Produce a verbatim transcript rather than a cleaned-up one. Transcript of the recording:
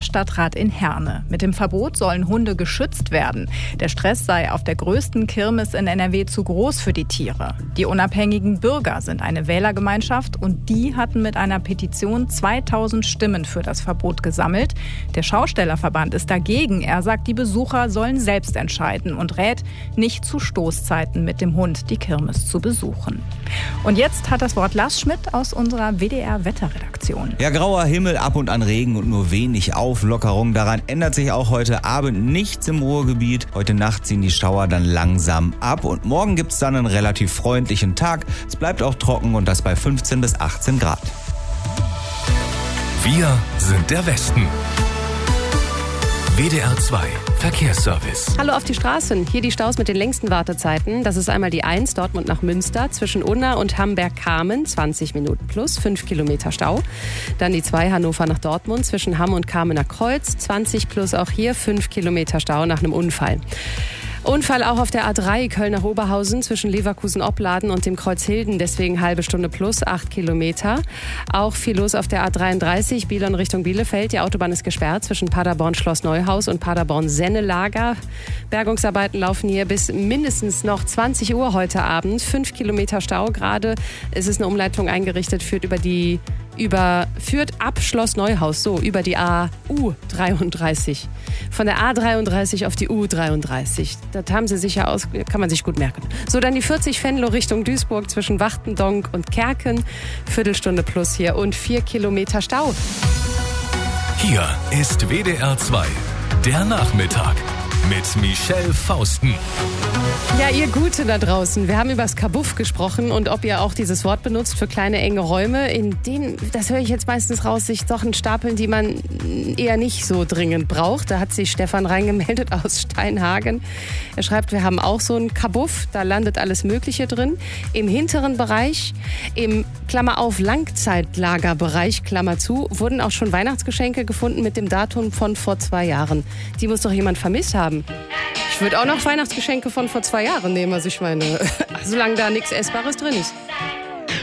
Stadtrat in Herne. Mit dem Verbot sollen Hunde geschützt werden. Der Stress sei auf der größten Kirmes in N R W zu groß für die Tiere. Die unabhängigen Bürger sind eine Wählergemeinschaft und die hatten mit einer Petition zweitausend Stimmen für das Verbot gesammelt. Der Schaustellerverband ist dagegen. Er sagt, die Besucher sollen selbst entscheiden und rät, nicht zu Stoßzeiten mit dem Hund die Kirmes zu besuchen. Und jetzt hat das Wort Lars Schmidt aus unserer W D R-Wetterredaktion. Ja, grauer Himmel, ab und an Regen und nur wenig Auflockerung. Daran ändert sich auch heute Abend nichts im Ruhrgebiet. Heute Nacht ziehen die Schauer dann langsam ab und morgen gibt es dann einen relativ freundlichen Tag. Es bleibt auch trocken und das bei fünfzehn bis achtzehn Grad. Wir sind der Westen. W D R zwei Verkehrsservice. Hallo auf die Straßen. Hier die Staus mit den längsten Wartezeiten. Das ist einmal die eins, Dortmund nach Münster, zwischen Unna und Hamberg-Kamen, zwanzig Minuten plus, fünf Kilometer Stau. Dann die zwei, Hannover nach Dortmund, zwischen Hamm und Kamener Kreuz, zwanzig plus, auch hier fünf Kilometer Stau nach einem Unfall. Unfall auch auf der A drei Köln nach Oberhausen zwischen Leverkusen-Opladen und dem Kreuz Hilden, deswegen halbe Stunde plus, acht Kilometer. Auch viel los auf der A dreiunddreißig Billon Richtung Bielefeld. Die Autobahn ist gesperrt zwischen Paderborn-Schloss Neuhaus und Paderborn-Sennelager. Bergungsarbeiten laufen hier bis mindestens noch zwanzig Uhr heute Abend. Fünf Kilometer Stau gerade. Es ist eine Umleitung eingerichtet, führt über die über führt ab Schloss Neuhaus, so über die A U dreiunddreißig. Von der A dreiunddreißig auf die U dreiunddreißig. Das haben sie sicher aus, kann man sich gut merken. So, dann die vierzig Venlo Richtung Duisburg zwischen Wachtendonk und Kerken. Viertelstunde plus hier und vier Kilometer Stau. Hier ist W D R zwei, der Nachmittag mit Michelle Fausten. Ja, ihr Gute da draußen. Wir haben über das Kabuff gesprochen und ob ihr auch dieses Wort benutzt für kleine, enge Räume, in denen, das höre ich jetzt meistens raus, sich Sachen stapeln, die man eher nicht so dringend braucht. Da hat sich Stefan reingemeldet aus Steinhagen. Er schreibt, wir haben auch so ein Kabuff, da landet alles Mögliche drin. Im hinteren Bereich, im Klammer auf Langzeitlagerbereich, Klammer zu, wurden auch schon Weihnachtsgeschenke gefunden mit dem Datum von vor zwei Jahren. Die muss doch jemand vermisst haben. Ich würde auch noch Weihnachtsgeschenke von vor zwei Jahren nehmen. Also ich meine, solange da nichts Essbares drin ist.